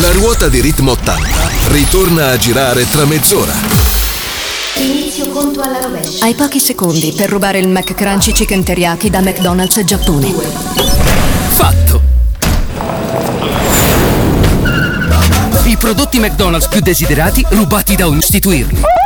La ruota di Ritmo 80 ritorna a girare tra mezz'ora. Inizio conto alla rovescia. Hai pochi secondi per rubare il McCrunchy Chicken Teriyaki da McDonald's Giappone. Fatto! I prodotti McDonald's più desiderati rubati da un sostituirli.